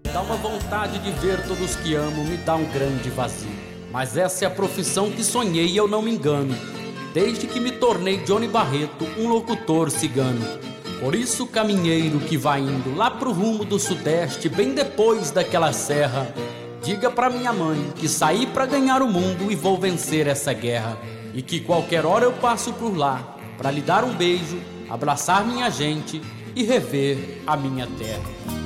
Dá uma vontade de ver todos que amo, me dá um grande vazio. Mas essa é a profissão que sonhei e eu não me engano, desde que me tornei Johnny Barreto, um locutor cigano. Por isso, caminheiro que vai indo lá pro rumo do sudeste, bem depois daquela serra, diga pra minha mãe que saí pra ganhar o mundo e vou vencer essa guerra. E que qualquer hora eu passo por lá, pra lhe dar um beijo, abraçar minha gente e rever a minha terra.